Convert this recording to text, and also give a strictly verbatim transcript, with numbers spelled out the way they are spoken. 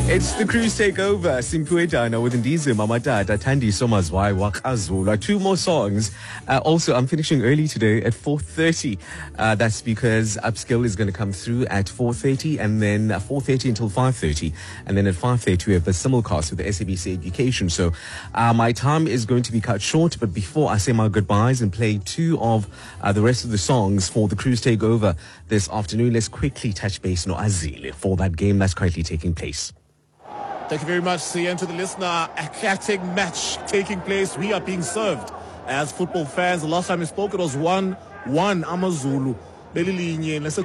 It's the cruise takeover. Simpuedana with Ndizi Mamatata, Tandi Somazwai, Wakazula. Two more songs. Uh, also, I'm finishing early today at four thirty. Uh, that's because Upskill is going to come through at four thirty and then four thirty until five thirty. And then at five thirty, we have the simulcast with the S A B C Education. So uh, my time is going to be cut short. But before I say my goodbyes and play two of uh, the rest of the songs for the cruise takeover this afternoon, let's quickly touch base on Azile for that game that's currently taking place. Thank you very much, C N, to the listener. A chaotic match taking place. We are being served as football fans. The last time we spoke, it was one one Amazulu.